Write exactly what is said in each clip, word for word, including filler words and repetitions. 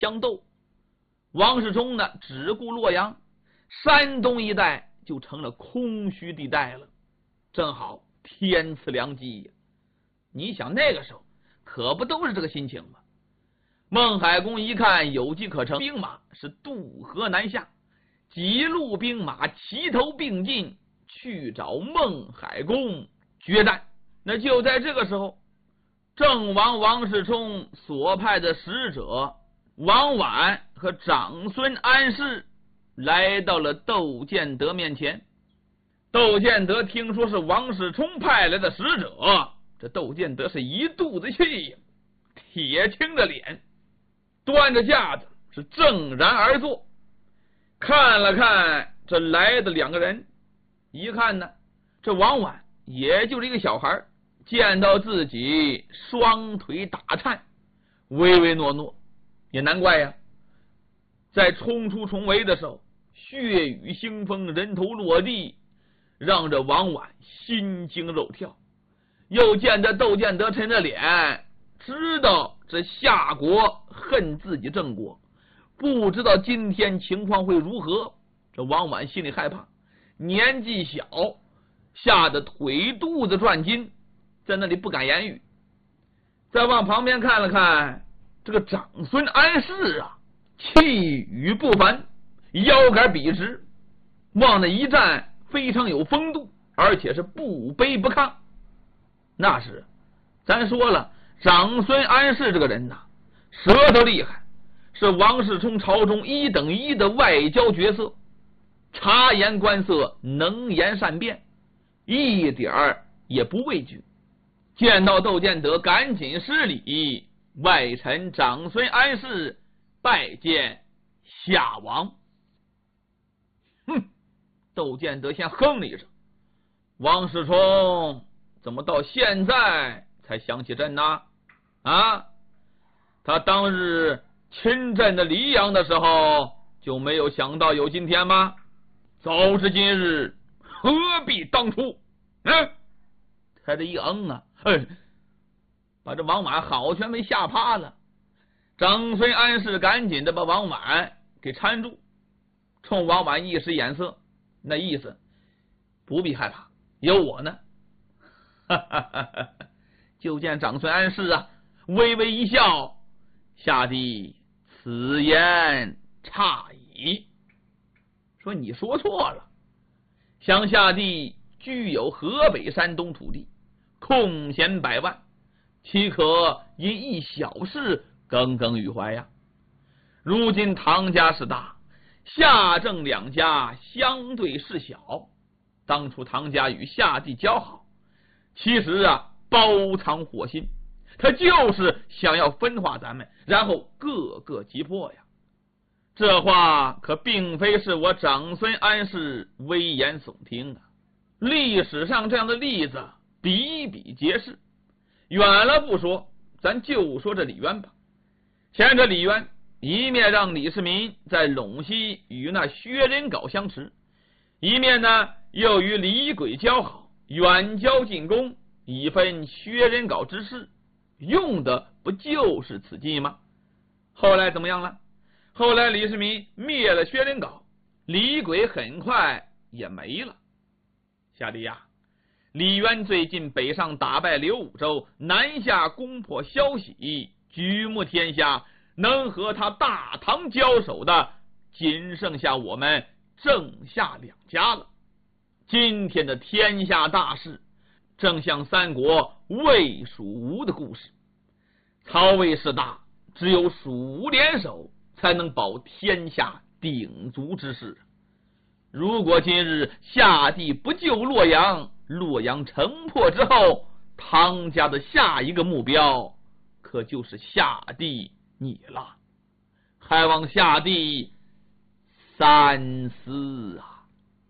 相斗。王世充呢，只顾洛阳，山东一带就成了空虚地带了。正好天赐良机呀！你想那个时候可不都是这个心情吗？孟海公一看有机可乘，兵马是渡河南下，几路兵马齐头并进去找孟海公决战。那就在这个时候，郑王王世充所派的使者王绾和长孙安世来到了窦建德面前。窦建德听说是王世充派来的使者，这窦建德是一肚子气呀，铁青着脸，端着架子是正然而坐，看了看这来的两个人，一看呢，这王绾也就是一个小孩，见到自己双腿打颤，唯唯诺诺，也难怪呀，在冲出重围的时候，血雨腥风，人头落地，让这王绾心惊肉跳。又见这窦建德沉着脸，知道这夏国恨自己郑国，不知道今天情况会如何。这王绾心里害怕，年纪小，吓得腿肚子转筋，在那里不敢言语。再往旁边看了看，这个长孙安世啊，气宇不凡，腰杆笔直，往那一站非常有风度，而且是不卑不亢。那是咱说了，长孙安世这个人呐，舌头厉害，是王世充朝中一等一的外交角色，察言观色，能言善辩，一点儿也不畏惧。见到窦建德，赶紧施礼，外臣长孙安世拜见夏王。哼！窦建德先哼了一声，王世充怎么到现在才想起朕呢？啊，他当日亲朕的黎阳的时候就没有想到有今天吗？早知今日，何必当初？嗯，他这一嗯啊，哎，把这王绾好全被吓趴了。长孙安世赶紧的把王绾给搀住，冲王绾一使眼色，那意思不必害怕，有我呢。哈哈哈哈！就见长孙安世啊，微微一笑，下帝此言差矣。说你说错了，想下帝居有河北山东土地，空闲百万，岂可因一小事耿耿于怀呀？如今唐家是大，夏郑两家相对是小，当初唐家与夏帝交好，其实啊包藏祸心，他就是想要分化咱们，然后各个击破呀。这话可并非是我长孙安世危言耸听啊，历史上这样的例子比比皆是。远了不说，咱就说这李渊吧。前者李渊一面让李世民在陇西与那薛仁杲相持，一面呢又与李轨交好，远交近攻，以分薛仁杲之势，用的不就是此计吗？后来怎么样了？后来李世民灭了薛仁杲，李轨很快也没了。下帝呀，李渊最近北上打败刘武周，南下攻破萧息，举目天下，能和他大唐交手的仅剩下我们郑夏两家了。今天的天下大事正像三国魏蜀吴的故事，曹魏势大，只有蜀吴联手才能保天下鼎足之势。如果今日夏帝不救洛阳，洛阳城破之后，唐家的下一个目标可就是夏帝你了，还望夏帝三思啊！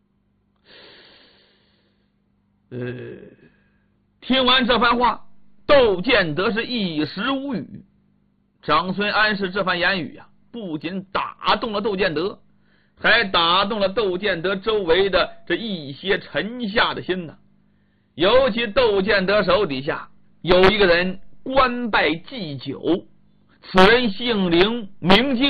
呃，听完这番话，窦建德是一时无语。长孙安世这番言语啊，不仅打动了窦建德，还打动了窦建德周围的这一些臣下的心呢。尤其窦建德手底下有一个人官拜祭酒， 此人姓凌名静。